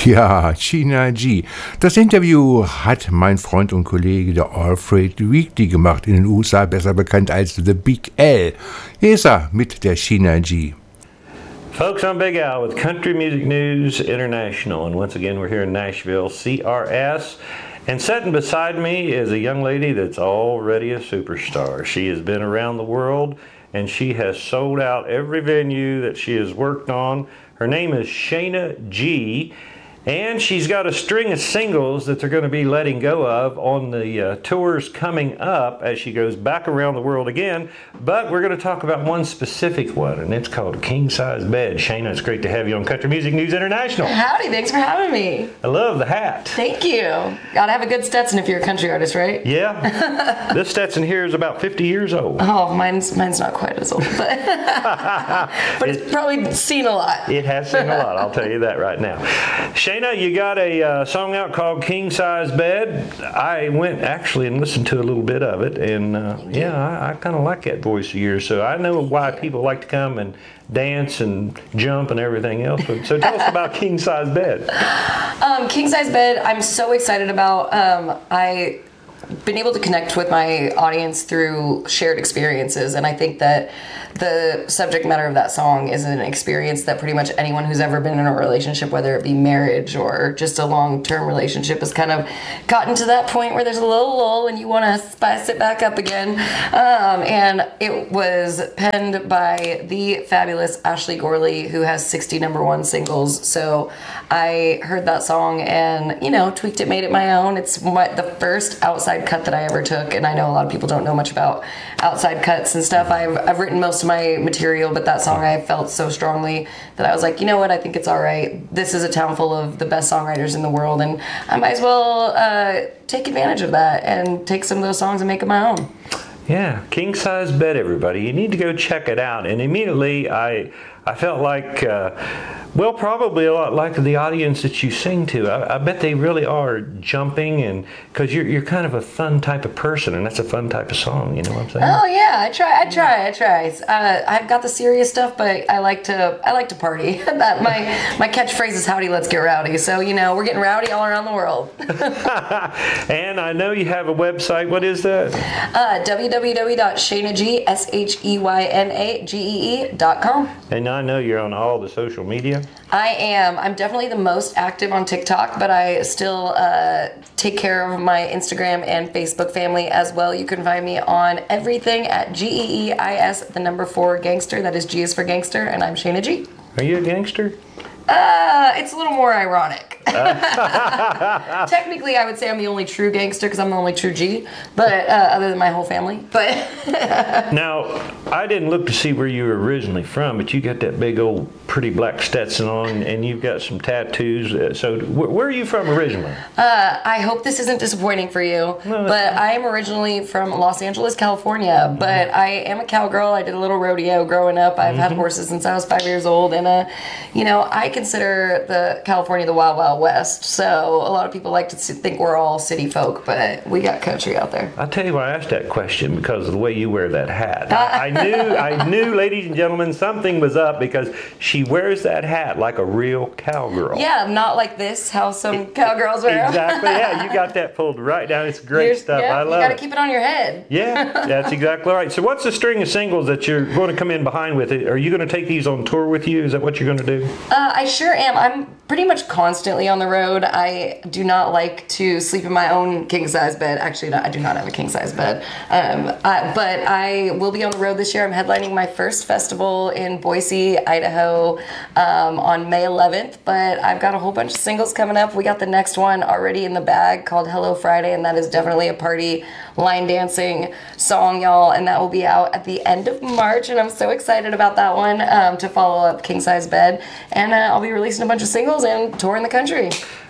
Ja, China G. Das Interview hat mein Freund und Kollege der All Freight Weekly gemacht in den USA, besser bekannt als The Big L. Hier ist er mit der China G. Folks, I'm Big Al with Country Music News International, and once again we're here in Nashville, CRS. And sitting beside me is a young lady that's already a superstar. She has been around the world and she has sold out every venue that she has worked on. Her name is Shayna G, and she's got a string of singles that they're going to be letting go of on the tours coming up as she goes back around the world again. But we're going to talk about one specific one, and it's called King Size Bed. Shayna, it's great to have you on Country Music News International. Howdy, thanks for having me. I love the hat. Thank you. Gotta have a good Stetson if you're a country artist, right? Yeah. This Stetson here is about 50 years old. Oh, mine's not quite as old, but it's probably seen a lot. It has seen a lot, I'll tell you that right now. Shayna, you got a song out called King Size Bed. I went actually and listened to a little bit of it, and I kind of like that voice of yours, so I know why people like to come and dance and jump and everything else. So tell us about King Size Bed. King Size Bed, I'm so excited about. I've been able to connect with my audience through shared experiences, and I think that the subject matter of that song is an experience that pretty much anyone who's ever been in a relationship, whether it be marriage or just a long-term relationship, has kind of gotten to that point where there's a little lull and you want to spice it back up again. And it was penned by the fabulous Ashley Gorley, who has 60 number one singles. So I heard that song and, tweaked it, made it my own. It's the first outside cut that I ever took, and I know a lot of people don't know much about outside cuts and stuff. I've written most of my material, but that song I felt so strongly that I was like, you know what, I think it's all right. This is a town full of the best songwriters in the world, and I might as well take advantage of that and take some of those songs and make them my own. Yeah, King Size Bed, everybody. You need to go check it out. And immediately I felt like, probably a lot like the audience that you sing to. I bet they really are jumping, and because you're kind of a fun type of person, and that's a fun type of song. You know what I'm saying? Oh yeah, I try. I've got the serious stuff, but I like to party. That my catchphrase is "Howdy, let's get rowdy." So we're getting rowdy all around the world. And I know you have a website. What is that? www.shaynagee.com. And I know you're on all the social media. I am. I'm definitely the most active on TikTok, but I still take care of my Instagram and Facebook family as well. You can find me on everything at GEEIS, the number 4 gangster. That is G is for gangster, and I'm Shayna G. Are you a gangster? It's a little more ironic. Technically, I would say I'm the only true gangster because I'm the only true G, but other than my whole family. But now, I didn't look to see where you were originally from, but you got that big old pretty black Stetson on, and you've got some tattoos. So where are you from originally? I hope this isn't disappointing for you, but I am originally from Los Angeles, California, but I am a cowgirl. I did a little rodeo growing up. I've had horses since I was 5 years old, and I consider the California the Wild Wild West, so a lot of people like to think we're all city folk, but we got country out there. I'll tell you why I asked that question, because of the way you wear that hat. I knew, ladies and gentlemen, something was up, because she wears that hat like a real cowgirl. Yeah, not like this, how some cowgirls wear them. Exactly, yeah, you got that pulled right down. It's great stuff. I love it. You got to keep it on your head. Yeah, that's exactly right. So what's the string of singles that you're going to come in behind with? Are you going to take these on tour with you? Is that what you're going to do? I sure am. I'm pretty much constantly on the road. I do not like to sleep in my own king-size bed. Actually, I do not have a king-size bed. But I will be on the road this year. I'm headlining my first festival in Boise, Idaho on May 11th. But I've got a whole bunch of singles coming up. We got the next one already in the bag called Hello Friday, and that is definitely a party line dancing song, y'all. And that will be out at the end of March. And I'm so excited about that one to follow up King Size Bed. And I'll be releasing a bunch of singles and touring the country.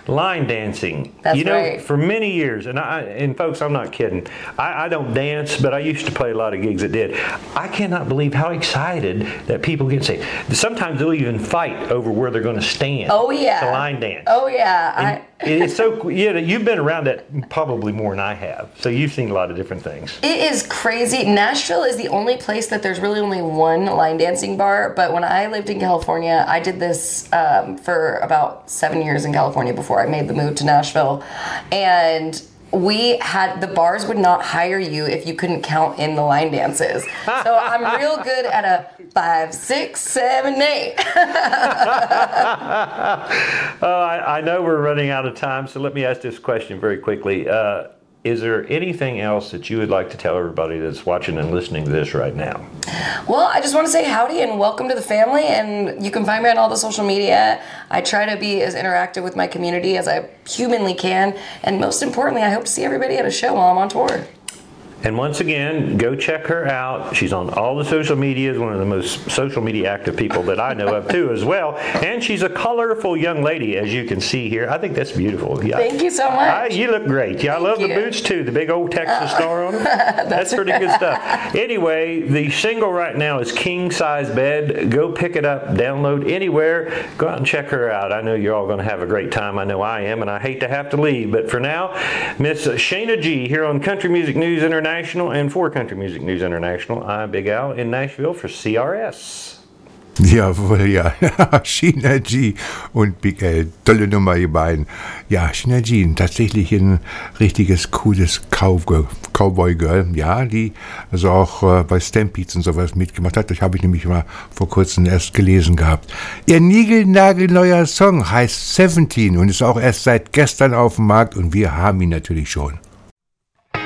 line dancing. That's you know, right. for many years, and folks, I'm not kidding. I don't dance, but I used to play a lot of gigs that did. I cannot believe how excited that people get. Say sometimes they'll even fight over where they're going to stand. Oh yeah. To line dance. Oh yeah. It's so you've been around that probably more than I have, so you've seen a lot of different things. It is crazy. Nashville is the only place that there's really only one line dancing bar. But when I lived in California, I did this for about 7 years in California before I made the move to Nashville, and the bars would not hire you if you couldn't count in the line dances. So I'm real good at a 5, 6, 7, 8. I know we're running out of time, so let me ask this question very quickly. Is there anything else that you would like to tell everybody that's watching and listening to this right now? Well, I just want to say howdy and welcome to the family, and you can find me on all the social media. I try to be as interactive with my community as I humanly can, and most importantly, I hope to see everybody at a show while I'm on tour. And once again, go check her out. She's on all the social medias, one of the most social media active people that I know of too as well. And she's a colorful young lady, as you can see here. I think that's beautiful. Yeah. Thank you so much. You look great. Yeah, I love the boots too, the big old Texas star on them. That's pretty good stuff. Anyway, the single right now is King Size Bed. Go pick it up, download anywhere. Go out and check her out. I know you're all going to have a great time. I know I am, and I hate to have to leave. But for now, Miss Shayna G here on Country Music News International. And for Country Music News International, I'm Big Al in Nashville for CRS. Jawohl, ja. Sheena G. und Big L. Tolle Nummer, ihr beiden. Ja, Sheena G. Tatsächlich ein richtiges, cooles Cowboy-Girl. Ja, die also auch bei Stampedes und sowas mitgemacht hat. Das habe ich nämlich mal vor kurzem erst gelesen gehabt. Ihr niegelnagelneuer Song heißt 17 und ist auch erst seit gestern auf dem Markt und wir haben ihn natürlich schon.